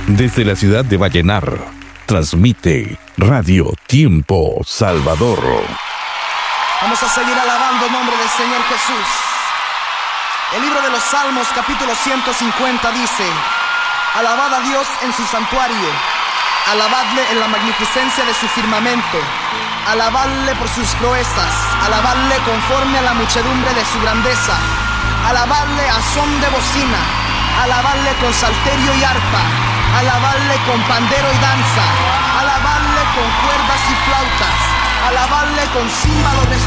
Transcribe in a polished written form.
Desde la ciudad de Vallenar, transmite Radio Tiempo Salvador. Vamos a seguir alabando el nombre del Señor Jesús. El libro de los Salmos, capítulo 150, dice: alabad a Dios en su santuario, alabadle en la magnificencia de su firmamento, alabadle por sus proezas, alabadle conforme a la muchedumbre de su grandeza, alabadle a son de bocina, alabadle con salterio y arpa, alabadle con pandero y danza, alabadle con cuerdas y flautas, alabadle con címbalo de